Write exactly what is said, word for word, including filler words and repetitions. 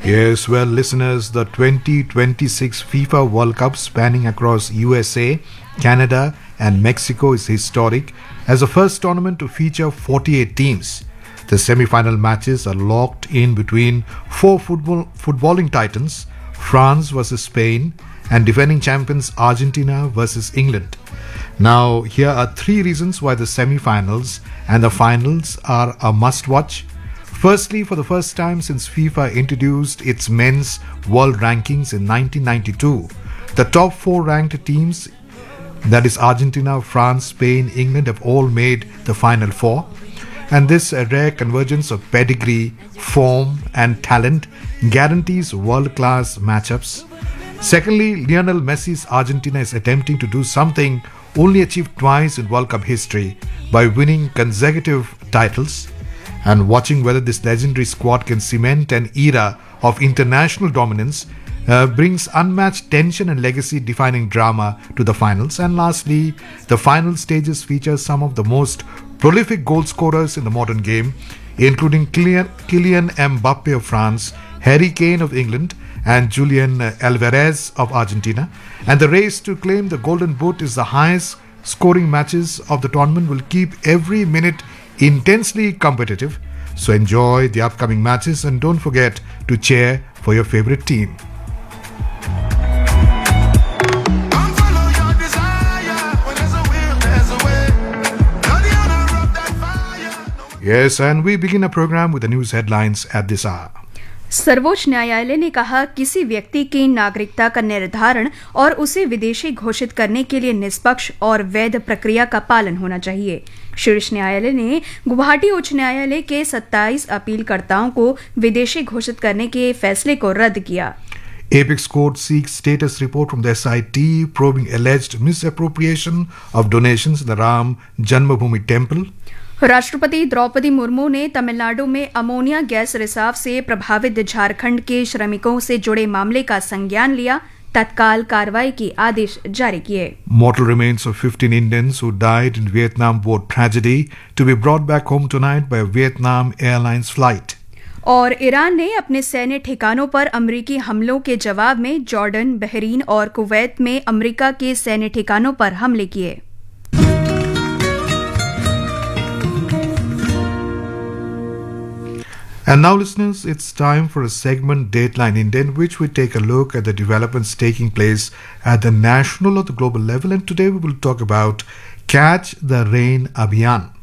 Yes, well, listeners, the twenty twenty-six FIFA World Cup spanning across U S A, Canada, and Mexico is historic as the first tournament to feature forty-eight teams. The semi-final matches are locked in between four football footballing titans, France versus Spain, and defending champions Argentina versus England. Now, here are three reasons why the semi-finals and the finals are a must-watch. Firstly, for the first time since FIFA introduced its men's world rankings in nineteen ninety-two, the top four ranked teams, that is Argentina, France, Spain, England, have all made the final four. And this uh, rare convergence of pedigree, form and talent guarantees world-class matchups. Secondly, Lionel Messi's Argentina is attempting to do something only achieved twice in World Cup history by winning consecutive titles. And watching whether this legendary squad can cement an era of international dominance uh, brings unmatched tension and legacy-defining drama to the finals. And lastly, the final stages feature some of the most prolific goal scorers in the modern game, including Kylian, Kylian Mbappe of France, Harry Kane of England, and Julian Alvarez of Argentina. And the race to claim the Golden Boot is the highest scoring matches of the tournament will keep every minute intensely competitive. So enjoy the upcoming matches and don't forget to cheer for your favorite team. Yes, and we begin our program with the news headlines at this hour. सर्वोच्च न्यायालय ने कहा किसी व्यक्ति की नागरिकता का निर्धारण और उसे विदेशी घोषित करने के लिए निष्पक्ष और वैध प्रक्रिया का पालन होना चाहिए। शीर्ष न्यायालय ने गुवाहाटी उच्च न्यायालय के सत्ताईस अपीलकर्ताओं को विदेशी घोषित करने के फैसले को रद्द किया। Apex Court seeks status report from the S I T probing alleged misappropriation of donations in the Ram Janmabhoomi temple. राष्ट्रपति द्रौपदी मुर्मू ने तमिलनाडु में अमोनिया गैस रिसाव से प्रभावित झारखंड के श्रमिकों से जुड़े मामले का संज्ञान लिया, तत्काल कार्रवाई के आदेश जारी किए। Mortal remains of fifteen Indians who died in Vietnam boat tragedy to be brought back home tonight by a Vietnam Airlines flight. और ईरान ने अपने सैन्य ठिकानों पर अमेरिकी हमलों के जवाब में जॉर्डन, बहरीन और कुवैत में अमेरिका के सैन्य ठिकानों पर हमले किए। And now, listeners, it's time for a segment Dateline India, in which we take a look at the developments taking place at the national or the global level. And today we will talk about Catch the Rain Abhiyan.